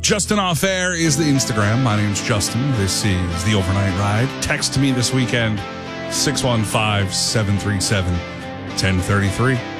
Justin Off Air is the Instagram. My name's Justin. This is the Overnight Ride. Text me this weekend, 615-737-1033.